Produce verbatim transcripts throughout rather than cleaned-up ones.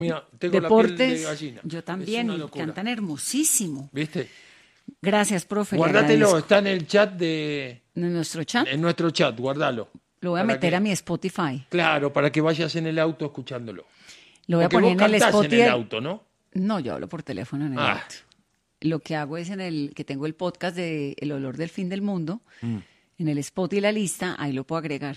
Mira, tengo la piel de deportes, gallina. yo Es también, una y locura. cantan hermosísimo. ¿Viste? Gracias, profe, le Guárdatelo, agradezco. está en el chat de... En nuestro chat En nuestro chat, guardalo. lo voy a Para meter a que, mi Spotify. claro, para que vayas en el auto escuchándolo. Lo voy a Porque poner vos en el cantás en Spotify. el auto, ¿no? No, yo hablo por teléfono en el Ah, auto. Lo que hago es en el que tengo el podcast de El olor del fin del mundo, en el spot y la lista, ahí lo puedo agregar.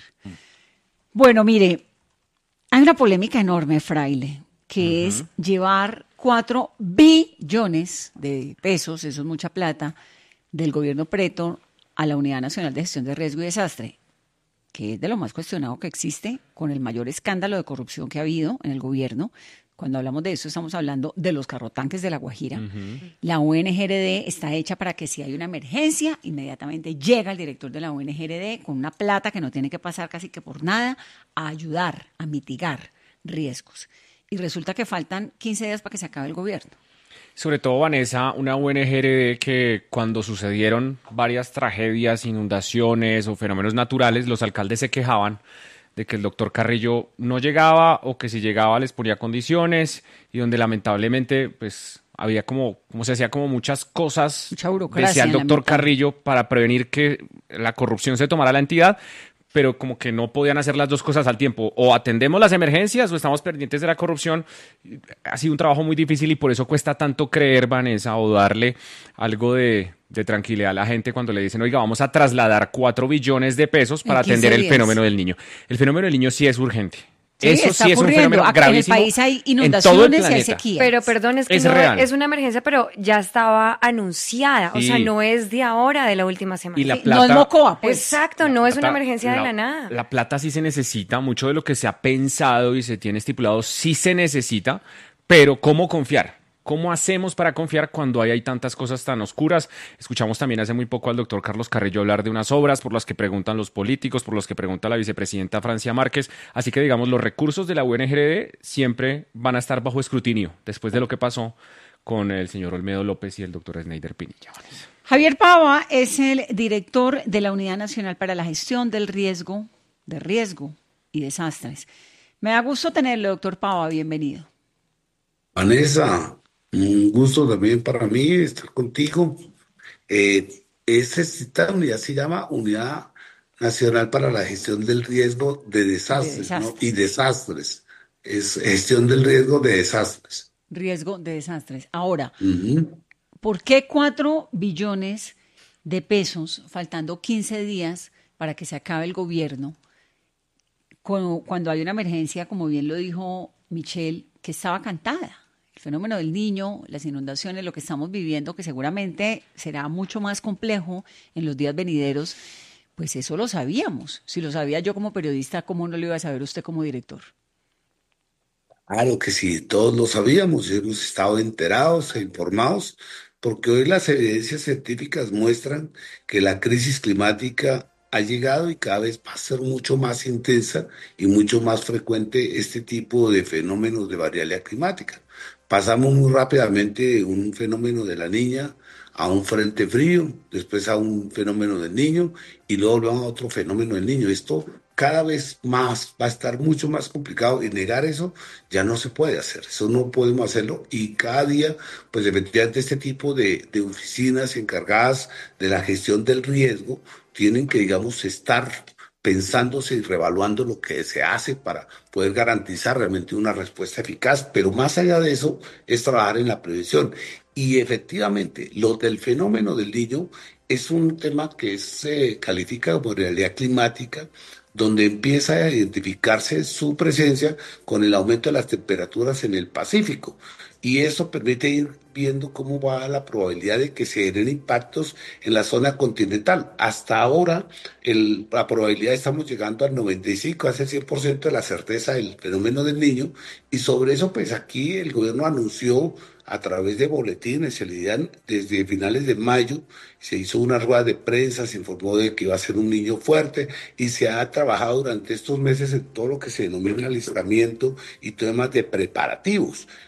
Bueno, mire, hay una polémica enorme, Fraile, que es llevar cuatro billones de pesos, eso es mucha plata, del gobierno preto a la Unidad Nacional de Gestión de Riesgo y Desastre, que es de lo más cuestionado que existe, con el mayor escándalo de corrupción que ha habido en el gobierno. Cuando hablamos de eso, estamos hablando de los carrotanques de La Guajira. La O N G R D está hecha para que si hay una emergencia, inmediatamente llega el director de la O N G R D con una plata que no tiene que pasar casi que por nada, a ayudar, a mitigar riesgos. Y resulta que faltan quince días para que se acabe el gobierno. Sobre todo, Vanessa, una O N G R D que cuando sucedieron varias tragedias, inundaciones o fenómenos naturales, los alcaldes se quejaban de que el doctor Carrillo no llegaba o que si llegaba les ponía condiciones y donde lamentablemente pues había como, como se hacía como muchas cosas, Mucha burocracia decía el en la doctor mitad. Carrillo, para prevenir que la corrupción se tomara la entidad, pero como que no podían hacer las dos cosas al tiempo. O atendemos las emergencias o estamos pendientes de la corrupción. Ha sido un trabajo muy difícil y por eso cuesta tanto creer, Vanessa, o darle algo de, de tranquilidad a la gente cuando le dicen, oiga, vamos a trasladar cuatro billones de pesos para En quince atender el días. fenómeno del niño. El fenómeno del niño sí es urgente. Sí, Eso está sí es un ocurriendo. fenómeno Acá en el gravísimo país hay en todo el inundaciones y hay planeta. sequía. Pero perdón, es que Es no real. es una emergencia, pero ya estaba anunciada. O Sí. sea, no es de ahora, de la última semana. Y la Sí, plata, no es Mocoa, pues. Exacto, no es una plata- emergencia de la nada. La plata sí se necesita, mucho de lo que se ha pensado y se tiene estipulado sí se necesita, pero ¿cómo confiar? ¿Cómo hacemos para confiar cuando hay, hay tantas cosas tan oscuras? Escuchamos también hace muy poco al doctor Carlos Carrillo hablar de unas obras por las que preguntan los políticos, por las que pregunta la vicepresidenta Francia Márquez. Así que, digamos, los recursos de la U N G R D siempre van a estar bajo escrutinio después de lo que pasó con el señor Olmedo López y el doctor Snyder Pinilla. Vanessa. Javier Pava es el director de la Unidad Nacional para la Gestión del Riesgo, de Riesgo y Desastres. Me da gusto tenerle, doctor Pava, bienvenido. Vanessa, un gusto también para mí estar contigo. Eh, esta, esta unidad se llama Unidad Nacional para la Gestión del Riesgo de De Desastres, ¿no? Y desastres. desastres. Es gestión del riesgo de desastres. Riesgo de desastres. Ahora, Ujú. ¿por qué cuatro billones de pesos, faltando quince días para que se acabe el gobierno, cu- cuando hay una emergencia, como bien lo dijo Michelle, que estaba cantada? El fenómeno del niño, las inundaciones, lo que estamos viviendo, que seguramente será mucho más complejo en los días venideros, pues eso lo sabíamos. Si lo sabía yo como periodista, ¿cómo no lo iba a saber usted como director? Claro que sí, todos lo sabíamos, hemos estado enterados e informados, porque hoy las evidencias científicas muestran que la crisis climática ha llegado y cada vez va a ser mucho más intensa y mucho más frecuente este tipo de fenómenos de variabilidad climática. Pasamos muy rápidamente de un fenómeno de la niña a un frente frío, después a un fenómeno del niño y luego volvemos a otro fenómeno del niño. Esto cada vez más va a estar mucho más complicado y negar eso ya no se puede hacer, eso no podemos hacerlo y cada día, pues efectivamente este tipo de, de oficinas encargadas de la gestión del riesgo tienen que, digamos, estar pensándose y revaluando lo que se hace para poder garantizar realmente una respuesta eficaz, pero más allá de eso es trabajar en la prevención. Y efectivamente, lo del fenómeno del niño es un tema que se califica como realidad climática, donde empieza a identificarse su presencia con el aumento de las temperaturas en el Pacífico. Y eso permite ir viendo cómo va la probabilidad de que se den impactos en la zona continental. Hasta ahora, el- la probabilidad estamos llegando al noventa y cinco, hace cien por ciento de la certeza del fenómeno del niño. Y sobre eso, pues aquí el gobierno anunció a través de boletines, se le dan desde finales de mayo, se hizo una rueda de prensa, se informó de que iba a ser un niño fuerte y se ha trabajado durante estos meses en todo lo que se denomina alistamiento y temas de preparativos.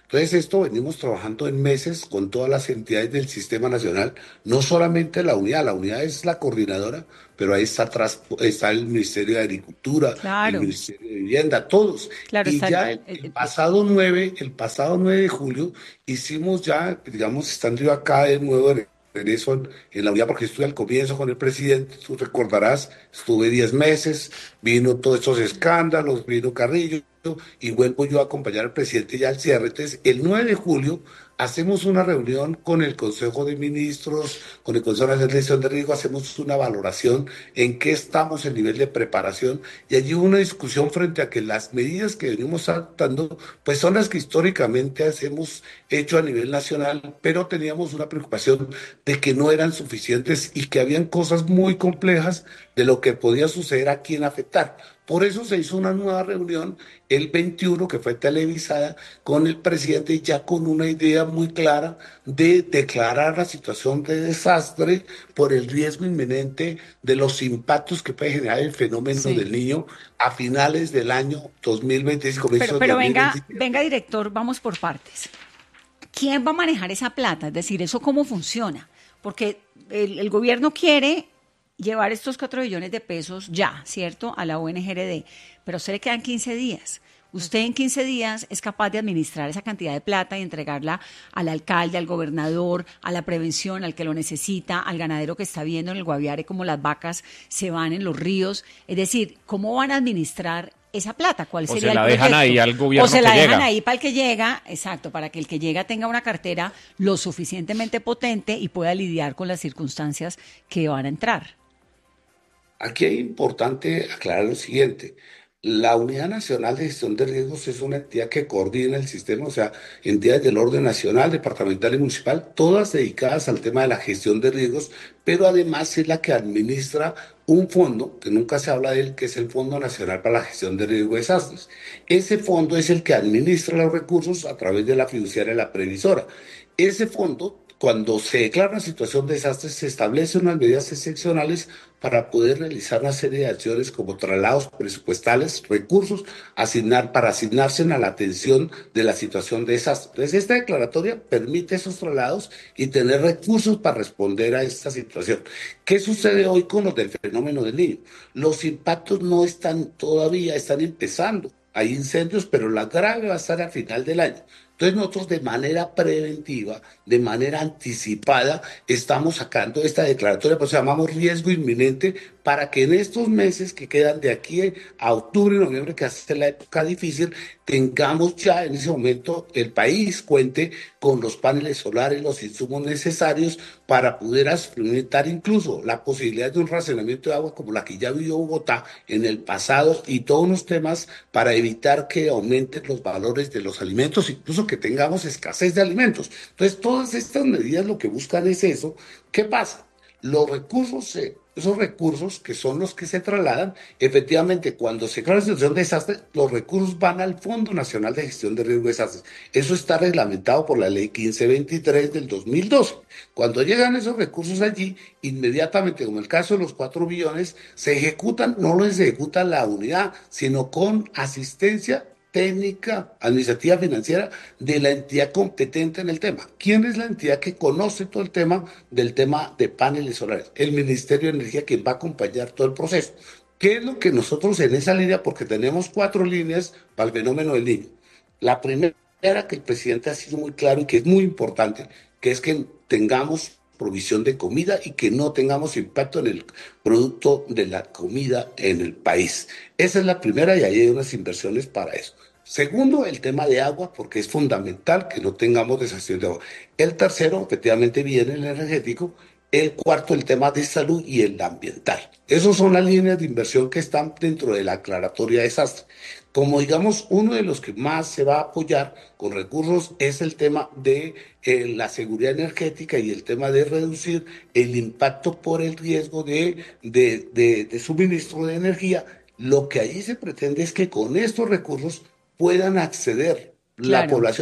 Entonces, esto venimos trabajando en meses con todas las entidades del Sistema Nacional, no solamente la unidad, la unidad es la coordinadora, pero ahí está atrás, está el Ministerio de Agricultura, el Claro, Ministerio de Vivienda, todos. claro, Y está el- ya el, el- el el- pasado nueve, el pasado nueve de julio, hicimos ya, digamos, estando yo acá de nuevo en regreso en, en la unidad, porque estuve al comienzo con el presidente, tú recordarás, estuve diez meses, vino todos estos escándalos, vino Carrillo, y vuelvo yo a acompañar al presidente ya al cierre. Entonces, el nueve de julio hacemos una reunión con el Consejo de Ministros, con el Consejo Nacional de Gestión de Riesgo, hacemos una valoración en qué estamos en nivel de preparación y allí hubo una discusión frente a que las medidas que venimos adoptando, pues son las que históricamente hemos hecho a nivel nacional, pero teníamos una preocupación de que no eran suficientes y que habían cosas muy complejas de lo que podía suceder a quien afectar. Por eso se hizo una nueva reunión el veintiuno, que fue televisada, con el presidente ya con una idea muy clara de declarar la situación de desastre por el riesgo inminente de los impactos que puede generar el fenómeno sí. del niño a finales del año dos mil veinticinco, Pero, comienzos de pero venga, dos mil veintisiete. venga, director, vamos por partes. ¿Quién va a manejar esa plata? Es decir, ¿eso cómo funciona? Porque el, el gobierno quiere llevar estos cuatro billones de pesos ya, ¿cierto?, a la O N G R D, pero a usted le quedan quince días. Usted en quince días es capaz de administrar esa cantidad de plata y entregarla al alcalde, al gobernador, a la prevención, al que lo necesita, al ganadero que está viendo en el Guaviare cómo las vacas se van en los ríos. Es decir, ¿cómo van a administrar esa plata? ¿Cuál O sería se la el dejan proyecto? ahí al gobierno O se que la dejan llega. ahí para el que llega, exacto, para que el que llega tenga una cartera lo suficientemente potente y pueda lidiar con las circunstancias que van a entrar. Aquí es importante aclarar lo siguiente. La Unidad Nacional de Gestión de Riesgos es una entidad que coordina el sistema, o sea, entidades del orden nacional, departamental y municipal, todas dedicadas al tema de la gestión de riesgos, pero además es la que administra un fondo, que nunca se habla de él, que es el Fondo Nacional para la Gestión de Riesgo de Desastres. Ese fondo es el que administra los recursos a través de la fiduciaria, la previsora. Ese fondo, cuando se declara una situación de desastre, se establecen unas medidas excepcionales para poder realizar una serie de acciones como traslados presupuestales, recursos, asignar para asignarse a la atención de la situación de desastre. Entonces, esta declaratoria permite esos traslados y tener recursos para responder a esta situación. ¿Qué sucede hoy con los del fenómeno del niño? Los impactos no están todavía, están empezando. Hay incendios, pero la grave va a estar al final del año. Entonces nosotros de manera preventiva, de manera anticipada, estamos sacando esta declaratoria, pues llamamos riesgo inminente, para que en estos meses que quedan de aquí a octubre y noviembre, que hace la época difícil, tengamos ya en ese momento el país cuente con los paneles solares, los insumos necesarios para poder experimentar incluso la posibilidad de un racionamiento de agua como la que ya vivió Bogotá en el pasado y todos unos temas para evitar que aumenten los valores de los alimentos, incluso que tengamos escasez de alimentos. Entonces, todas estas medidas lo que buscan es eso. ¿Qué pasa? Los recursos, eh, esos recursos que son los que se trasladan, efectivamente, cuando se crea una situación de desastre, los recursos van al Fondo Nacional de Gestión de Riesgo de Desastres. Eso está reglamentado por la Ley quince veintitrés del dos mil doce. Cuando llegan esos recursos allí, inmediatamente, como el caso de los cuatro billones, se ejecutan, no los ejecuta la unidad, sino con asistencia técnica, administrativa, financiera de la entidad competente en el tema. ¿Quién es la entidad que conoce todo el tema del tema de paneles solares? El Ministerio de Energía, que va a acompañar todo el proceso. ¿Qué es lo que nosotros en esa línea, porque tenemos cuatro líneas para el fenómeno del niño? La primera, que el presidente ha sido muy claro y que es muy importante, que es que tengamos provisión de comida y que no tengamos impacto en el producto de la comida en el país. Esa es la primera y ahí hay unas inversiones para eso. Segundo, el tema de agua, porque es fundamental que no tengamos desastres de agua. El tercero, efectivamente, viene el energético. El cuarto, el tema de salud y el ambiental. Esas son las líneas de inversión que están dentro de la aclaratoria de desastre. Como digamos, uno de los que más se va a apoyar con recursos es el tema de eh, la seguridad energética y el tema de reducir el impacto por el riesgo de, de, de, de suministro de energía. Lo que allí se pretende es que con estos recursos puedan acceder la Claro. población de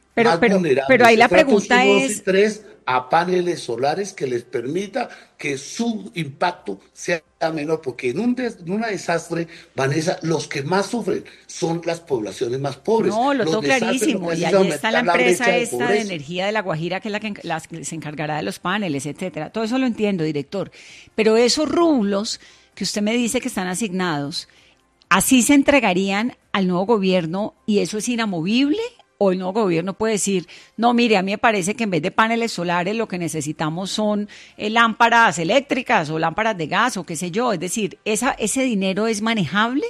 Pero, más pero, vulnerables, pero ahí la estratos pregunta uno, dos y es, tres, a paneles solares que les permita que su impacto sea menor, porque en un, des, en un desastre, Vanessa, los que más sufren son las poblaciones más pobres. no, lo Los tengo desastres lo que clarísimo. Y hacen es ahí está la aumentar la brecha empresa de esta de pobreza. energía de La Guajira, que es la que en- las que se encargará de los paneles, etcétera. Todo eso lo entiendo, director. Pero esos rublos que usted me dice que están asignados, ¿así se entregarían al nuevo gobierno y eso es inamovible? ¿O el nuevo gobierno puede decir, no, mire, a mí me parece que en vez de paneles solares lo que necesitamos son eh, lámparas eléctricas o lámparas de gas o qué sé yo? Es decir, ¿esa, ¿ese dinero es manejable?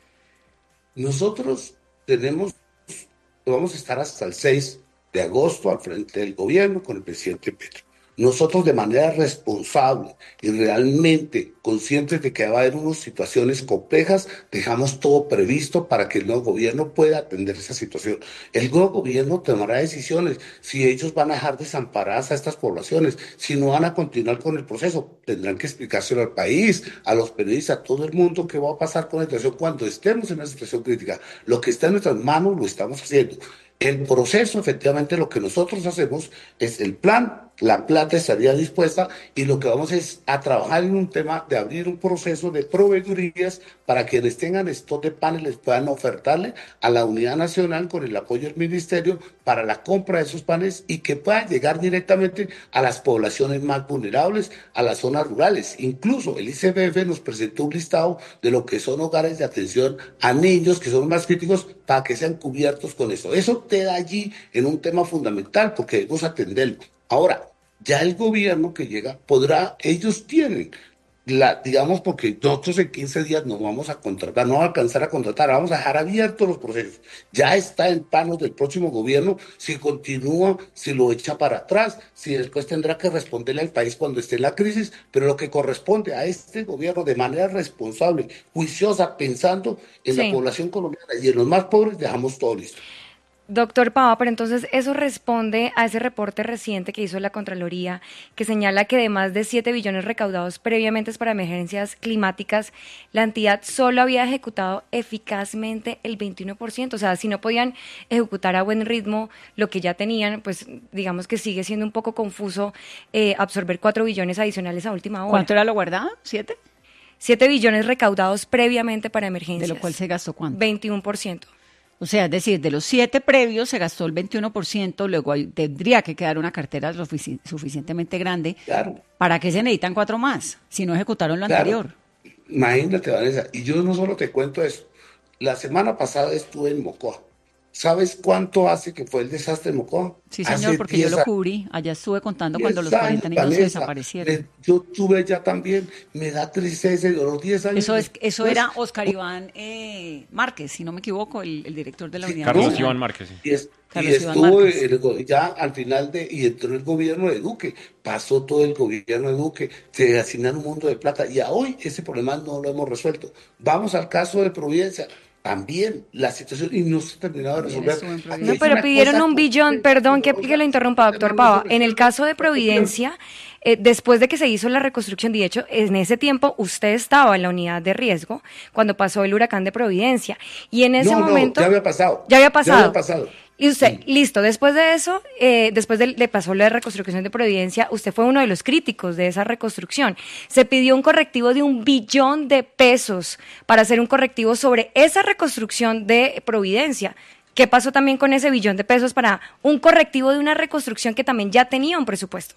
Nosotros tenemos, vamos a estar hasta el seis de agosto al frente del gobierno con el presidente Petro. Nosotros de manera responsable y realmente conscientes de que va a haber unas situaciones complejas, dejamos todo previsto para que el nuevo gobierno pueda atender esa situación. El nuevo gobierno tomará decisiones si ellos van a dejar desamparadas a estas poblaciones, si no van a continuar con el proceso. Tendrán que explicárselo al país, a los periodistas, a todo el mundo qué va a pasar con la situación cuando estemos en una situación crítica. Lo que está en nuestras manos lo estamos haciendo. El proceso, efectivamente, lo que nosotros hacemos es el plan, la plata estaría dispuesta y lo que vamos es a trabajar en un tema de abrir un proceso de proveedurías para que quienes tengan stock de paneles puedan ofertarle a la unidad nacional con el apoyo del ministerio para la compra de esos paneles y que puedan llegar directamente a las poblaciones más vulnerables, a las zonas rurales. Incluso el I C B F nos presentó un listado de lo que son hogares de atención a niños que son más críticos para que sean cubiertos con eso. Eso te da allí en un tema fundamental porque debemos atenderlo. Ahora, ya el gobierno que llega podrá, ellos tienen la, digamos, porque nosotros en quince días no vamos a contratar, no vamos a alcanzar a contratar, vamos a dejar abiertos los procesos. Ya está en manos del próximo gobierno si continúa, si lo echa para atrás, si después tendrá que responderle al país cuando esté en la crisis, pero lo que corresponde a este gobierno de manera responsable, juiciosa, pensando en la Sí. población colombiana y en los más pobres, dejamos todo listo. Doctor Pava, pero entonces eso responde a ese reporte reciente que hizo la Contraloría, que señala que de más de siete billones recaudados previamente para emergencias climáticas, la entidad solo había ejecutado eficazmente el veintiuno por ciento. O sea, si no podían ejecutar a buen ritmo lo que ya tenían, pues digamos que sigue siendo un poco confuso eh, absorber cuatro billones adicionales a última hora. ¿Cuánto era lo guardado? ¿Siete? Siete billones recaudados previamente para De emergencias. lo cual se gastó cuánto. veintiuno por ciento. O sea, es decir, de los siete previos se gastó el veintiuno por ciento, luego hay- tendría que quedar una cartera lo sufici- suficientemente grande. Claro. ¿Para qué se necesitan cuatro más si no ejecutaron lo Claro. anterior? Imagínate, Vanessa, y yo no solo te cuento eso. La semana pasada estuve en Mocoa. ¿Sabes cuánto hace que fue el desastre de Mocoa? Sí, Hace señor, porque yo diez lo años. cubrí. Allá estuve contando cuando los diez cuarenta años, niños se Vanessa. desaparecieron. Me- yo tuve ya también, me da tristeza, de los diez años. Eso es, eso después, era Oscar Iván eh, Márquez, si no me equivoco, el, el director de la Sí, unidad. Carlos nacional. Iván Márquez. Sí. Y, es- y Carlos Iván estuvo Márquez. el go- ya al final de, y entró el gobierno de Duque, pasó todo el gobierno de Duque, se asignaron un mundo de plata y a hoy ese problema no lo hemos resuelto. Vamos al caso de Providencia, también la situación y no se ha terminado de También resolver. estuvo en Aquí Providencia. No, hay pero una pidieron cosa un billón, completa, perdón que, dolorosa, que lo interrumpa, doctor no Pava. se En el resuelve. caso de Providencia, eh, después de que se hizo la reconstrucción, de hecho, en ese tiempo usted estaba en la unidad de riesgo cuando pasó el huracán de Providencia. Y en ese No, no, momento... ya había pasado. Ya había pasado. Ya había pasado. Y usted, listo, después de eso, eh, después de, le pasó la reconstrucción de Providencia, usted fue uno de los críticos de esa reconstrucción. Se pidió un correctivo de un billón de pesos para hacer un correctivo sobre esa reconstrucción de Providencia. ¿Qué pasó también con ese billón de pesos para un correctivo de una reconstrucción que también ya tenía un presupuesto?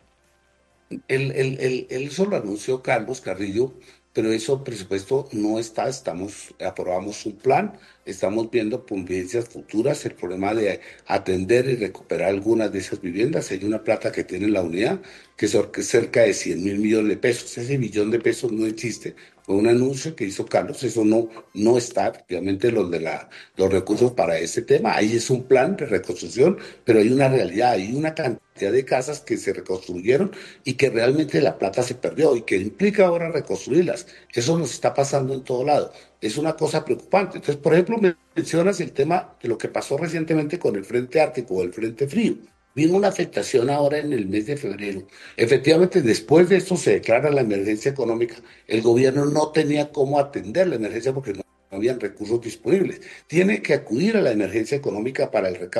El, el, el, el- eso lo anunció Carlos Carrillo, pero eso presupuesto no está, estamos, aprobamos un plan, estamos viendo convivencias futuras, el problema de atender y recuperar algunas de esas viviendas, hay una plata que tiene la unidad, que es or- que es cerca de cien mil millones de pesos, ese billón de pesos no existe, fue un anuncio que hizo Carlos, eso no, no está, efectivamente, los, de la, los recursos para ese tema, ahí es un plan de reconstrucción, pero hay una realidad, hay una cantidad de casas que se reconstruyeron y que realmente la plata se perdió y que implica ahora reconstruirlas. Eso nos está pasando en todo lado. Es una cosa preocupante. Entonces, por ejemplo, me mencionas el tema de lo que pasó recientemente con el Frente Ártico o el Frente Frío. Vino una afectación ahora en el mes de febrero. Efectivamente, después de esto se declara la emergencia económica. El gobierno no tenía cómo atender la emergencia porque no no habían recursos disponibles. Tiene que acudir a la emergencia económica para el recaudo.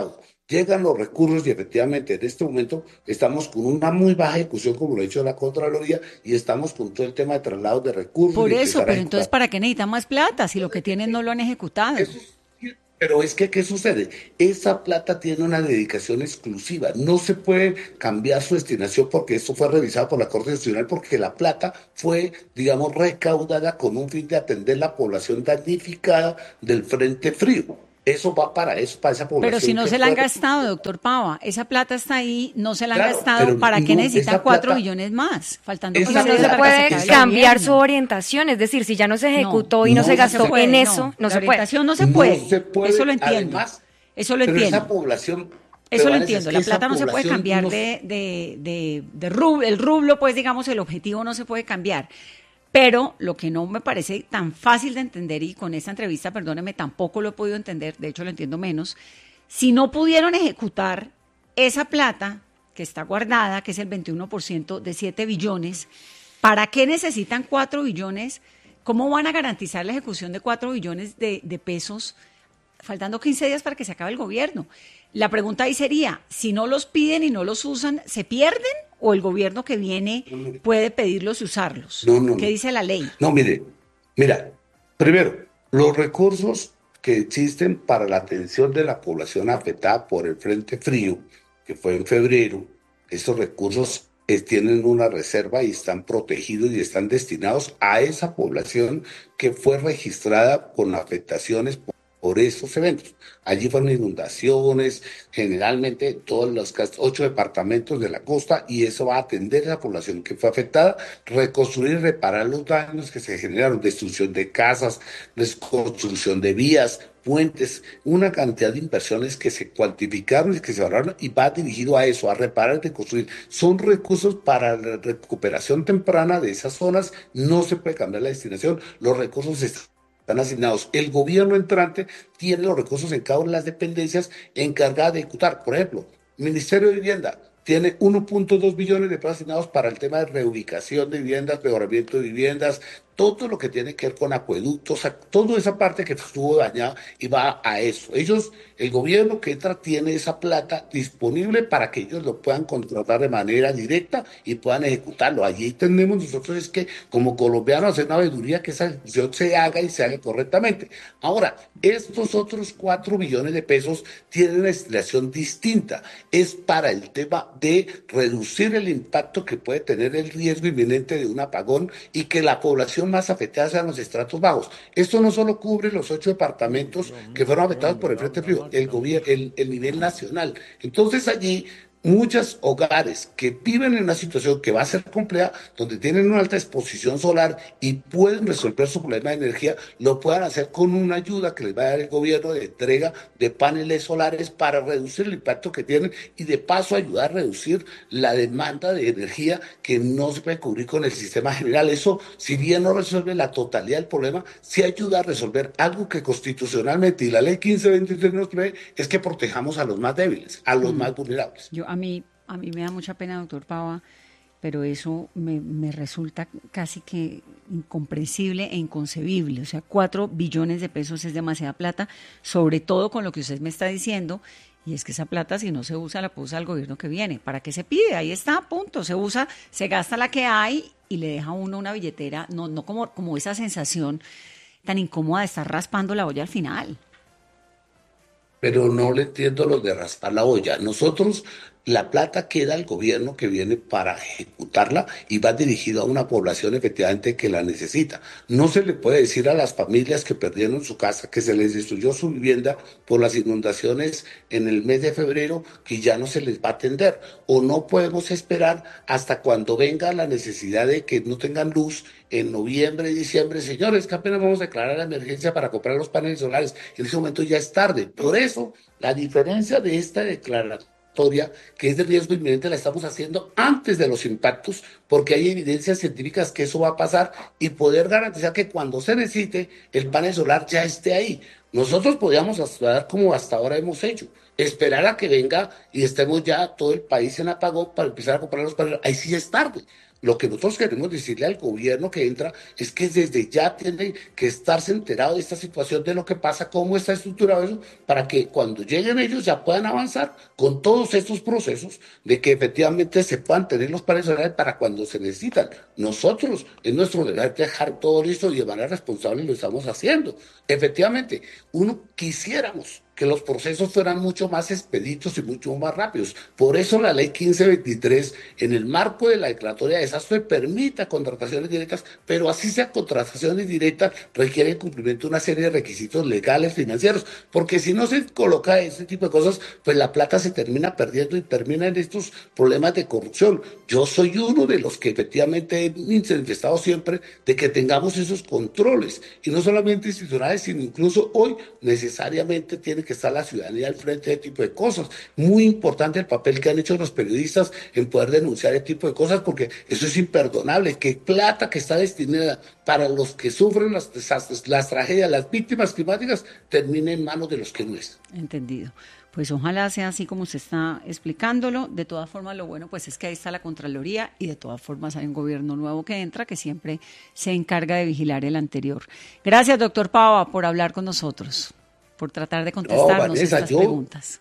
llegan los recursos y efectivamente en este momento estamos con una muy baja ejecución, como lo ha dicho la Contraloría, y estamos con todo el tema de traslados de recursos. Por y eso, empezar a pero entonces, ejecutar. ¿para qué necesitan más plata si lo que tienen no lo han ejecutado? Eso sí, pero es que, ¿qué sucede? Esa plata tiene una dedicación exclusiva. No se puede cambiar su destinación porque esto fue revisado por la Corte Nacional porque la plata fue, digamos, recaudada con un fin de atender la población damnificada del Frente Frío. Eso va para eso, para esa Pero si población no que se la han fue... gastado, doctor Pava, esa plata está ahí, no se la han Claro, gastado, pero ¿para qué no, necesitan esa cuatro plata- billones más? Faltando esa O sea, quince no días se plata- para que se puede acabe el cambiar gobierno. su orientación, es decir, si ya no se ejecutó y no, No, se no gastó se puede, en no. eso, no La se puede. orientación no se No puede. se puede, Eso lo entiendo. además, Eso lo pero entiendo. esa población... Eso pero lo Vanessa, entiendo. es La que esa plata no se puede población cambiar no- de, de, de, de rublo, el rublo, pues digamos, el objetivo no se puede cambiar. Pero lo que no me parece tan fácil de entender, y con esta entrevista, perdóneme, tampoco lo he podido entender, de hecho lo entiendo menos, si no pudieron ejecutar esa plata que está guardada, que es el veintiuno por ciento de siete billones, ¿para qué necesitan cuatro billones? ¿Cómo van a garantizar la ejecución de cuatro billones de, de pesos faltando quince días para que se acabe el gobierno? La pregunta ahí sería, si no los piden y no los usan, ¿se pierden o el gobierno que viene puede pedirlos y usarlos? No, no, ¿Qué no. dice la ley? No, mire, mira, primero, los recursos que existen para la atención de la población afectada por el Frente Frío, que fue en febrero, esos recursos eh, tienen una reserva y están protegidos y están destinados a esa población que fue registrada con afectaciones por, por esos eventos. Allí fueron inundaciones, generalmente todos los cas- ocho departamentos de la costa, y eso va a atender a la población que fue afectada, reconstruir y reparar los daños que se generaron, destrucción de casas, reconstrucción de vías, puentes, una cantidad de inversiones que se cuantificaron y que se valoraron, y va dirigido a eso, a reparar y reconstruir. Son recursos para la recuperación temprana de esas zonas, no se puede cambiar la destinación, los recursos están están asignados. El gobierno entrante tiene los recursos en cada una de las dependencias encargadas de ejecutar. Por ejemplo, Ministerio de Vivienda tiene uno punto dos billones de pesos asignados para el tema de reubicación de viviendas, mejoramiento de viviendas, todo lo que tiene que ver con acueductos, a- toda esa parte que estuvo dañada y va a eso. Ellos, el gobierno que entra tiene esa plata disponible para que ellos lo puedan contratar de manera directa y puedan ejecutarlo. Allí tenemos nosotros es que como colombianos hacer una veeduría que esa ejecución se haga y se haga correctamente. Ahora, estos otros cuatro billones de pesos tienen una destinación distinta. Es para el tema de reducir el impacto que puede tener el riesgo inminente de un apagón y que la población más afectada sean los estratos bajos. Esto no solo cubre los ocho departamentos que fueron afectados por el Frente Frío, el gobierno, el, el nivel nacional. Entonces allí muchos hogares que viven en una situación que va a ser compleja, donde tienen una alta exposición solar y pueden resolver su problema de energía, lo puedan hacer con una ayuda que les va a dar el gobierno de entrega de paneles solares para reducir el impacto que tienen y de paso ayudar a reducir la demanda de energía que no se puede cubrir con el sistema general. Eso, si bien no resuelve la totalidad del problema, sí ayuda a resolver algo que constitucionalmente y la ley quince veintitrés nos prevé, es que protejamos a los más débiles, a los más vulnerables. Yo, a mí, a mí me da mucha pena, doctor Pava, pero eso me, me resulta casi que incomprensible e inconcebible. O sea, cuatro billones de pesos es demasiada plata, sobre todo con lo que usted me está diciendo, y es que esa plata, si no se usa, la puede usar el gobierno que viene. ¿Para qué se pide? Ahí está, punto. Se usa, se gasta la que hay y le deja a uno una billetera, no, no como, como esa sensación tan incómoda de estar raspando la olla al final. Pero no le entiendo los de raspar la olla. Nosotros, la plata queda al gobierno que viene para ejecutarla y va dirigido a una población efectivamente que la necesita. No se le puede decir a las familias que perdieron su casa, que se les destruyó su vivienda por las inundaciones en el mes de febrero, que ya no se les va a atender. O no podemos esperar hasta cuando venga la necesidad de que no tengan luz en noviembre y diciembre. Señores, que apenas vamos a declarar la emergencia para comprar los paneles solares. En ese momento ya es tarde. Por eso, la diferencia de esta declaratoria, que es de riesgo inminente, la estamos haciendo antes de los impactos, porque hay evidencias científicas que eso va a pasar y poder garantizar que cuando se necesite, el panel solar ya esté ahí. Nosotros podríamos actuar como hasta ahora hemos hecho, esperar a que venga y estemos ya todo el país en apagón para empezar a comprar los paneles. Ahí sí es tarde. Lo que nosotros queremos decirle al gobierno que entra es que desde ya tiene que estarse enterado de esta situación, de lo que pasa, cómo está estructurado eso, para que cuando lleguen ellos ya puedan avanzar con todos estos procesos, de que efectivamente se puedan tener los planes sociales para cuando se necesitan. Nosotros, es nuestro deber dejar todo listo y de manera responsable lo estamos haciendo. Efectivamente, uno quisiéramos que los procesos fueran mucho más expeditos y mucho más rápidos. Por eso la ley quince veintitrés, en el marco de la declaratoria de desastre, permite contrataciones directas, pero así sea contrataciones directas, requiere el cumplimiento de una serie de requisitos legales, financieros, porque si no se coloca ese tipo de cosas, pues la plata se termina perdiendo y termina en estos problemas de corrupción. Yo soy uno de los que efectivamente he manifestado siempre de que tengamos esos controles, y no solamente institucionales, sino incluso hoy necesariamente tiene que está la ciudadanía al frente de este tipo de cosas. Muy importante el papel que han hecho los periodistas en poder denunciar este tipo de cosas, porque eso es imperdonable, que plata que está destinada para los que sufren las desastres, las tragedias, las víctimas climáticas, termine en manos de los que no es. Entendido. Pues ojalá sea así como se está explicándolo. De todas formas, lo bueno pues es que ahí está la Contraloría y de todas formas hay un gobierno nuevo que entra que siempre se encarga de vigilar el anterior. Gracias, doctor Pava, por hablar con nosotros, por tratar de contestarnos no, Vanessa, estas yo, preguntas.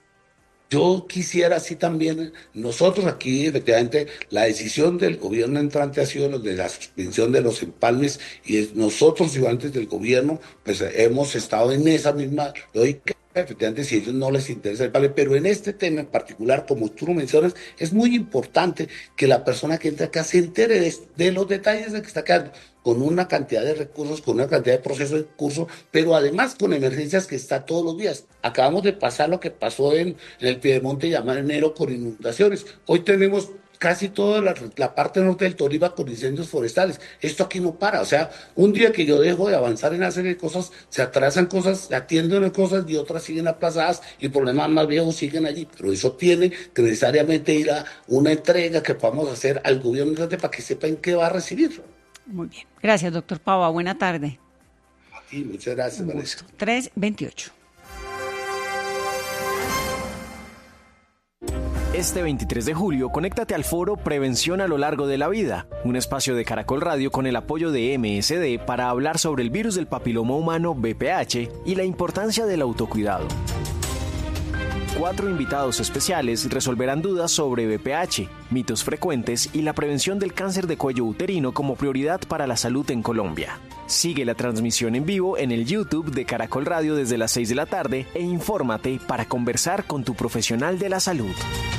Yo quisiera así también, nosotros aquí efectivamente la decisión del gobierno entrante ha sido de la suspensión de los empalmes y es, nosotros ciudadanos del gobierno pues hemos estado en esa misma lógica. Efectivamente, si a ellos no les interesa el empalme, pero en este tema en particular, como tú lo mencionas, es muy importante que la persona que entra acá se entere de, de los detalles de que está quedando, con una cantidad de recursos, con una cantidad de procesos en curso, pero además con emergencias que está todos los días. Acabamos de pasar lo que pasó en, en el Piedemonte, llamar enero, con inundaciones. Hoy tenemos casi toda la, la parte norte del Tolima con incendios forestales. Esto aquí no para, o sea, un día que yo dejo de avanzar en hacer cosas, se atrasan cosas, se atienden cosas y otras siguen aplazadas y problemas más viejos siguen allí, pero eso tiene que necesariamente ir a una entrega que podamos hacer al gobierno para que sepan qué va a recibir. Muy bien, gracias doctor Pava, buena tarde. A ti, muchas gracias. Un gusto. tres veintiocho. Este veintitrés de julio, conéctate al foro Prevención a lo largo de la vida, un espacio de Caracol Radio con el apoyo de M S D para hablar sobre el virus del papiloma humano V P H y la importancia del autocuidado. Cuatro invitados especiales resolverán dudas sobre V P H, mitos frecuentes y la prevención del cáncer de cuello uterino como prioridad para la salud en Colombia. Sigue la transmisión en vivo en el YouTube de Caracol Radio desde las seis de la tarde e infórmate para conversar con tu profesional de la salud.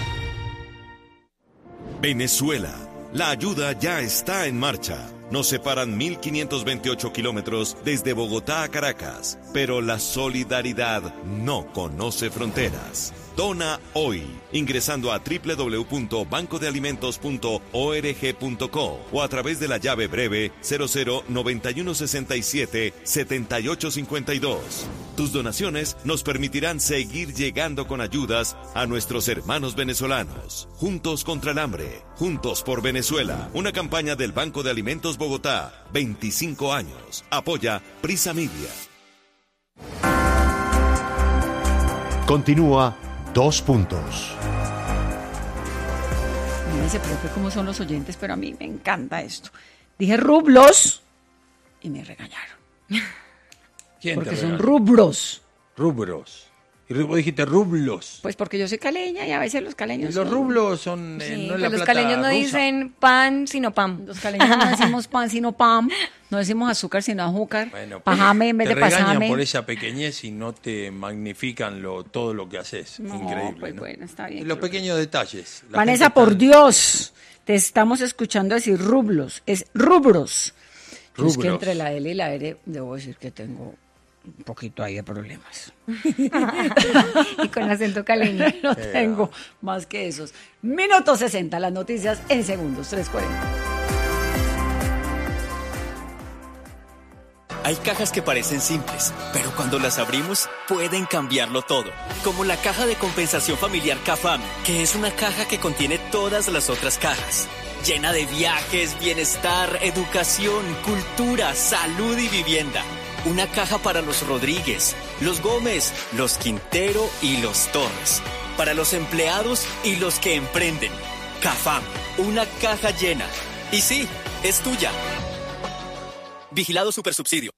Venezuela. La ayuda ya está en marcha. Nos separan mil quinientos veintiocho kilómetros desde Bogotá a Caracas, pero la solidaridad no conoce fronteras. Dona hoy, ingresando a doble u doble u doble u punto banco de alimentos punto org punto co o a través de la llave breve cero cero noventa y uno sesenta y siete setenta y ocho cincuenta y dos. Tus donaciones nos permitirán seguir llegando con ayudas a nuestros hermanos venezolanos. Juntos contra el hambre, juntos por Venezuela. Una campaña del Banco de Alimentos Bogotá, veinticinco años. Apoya Prisa Media. Continúa Dos Puntos. Fíjense, profe, cómo son los oyentes, pero a mí me encanta esto. Dije rublos y me regañaron. ¿Quién porque te son regañó? rubros. Rubros. Y vos dijiste rublos. Pues porque yo soy caleña y a veces los caleños Y los son- rublos son... eh, Sí, no es pues la los plata caleños no rusa. dicen pan, sino pam. Los caleños no decimos pan sino pam, no decimos azúcar sino azúcar, Bueno, pues, pajame en vez te de regañan pasame. por esa pequeñez y no te magnifican lo, todo lo que haces. No, Increíble, pues ¿no? bueno, está bien. Y los creo que- pequeños detalles. La Vanessa, gente por tan- Dios, te estamos escuchando decir rublos, es rubros. Pero es que Rubros. entre la L y la R debo decir que tengo un poquito ahí de problemas. Y con acento caleño. No tengo más que esos. Minuto sesenta, las noticias en segundos, tres cuarenta. Hay cajas que parecen simples, pero cuando las abrimos pueden cambiarlo todo. Como la caja de compensación familiar CAFAM, que es una caja que contiene todas las otras cajas. Llena de viajes, bienestar, educación, cultura, salud y vivienda. Una caja para los Rodríguez, los Gómez, los Quintero y los Torres. Para los empleados y los que emprenden. CAFAM, una caja llena. Y sí, es tuya. Vigilado Supersubsidio.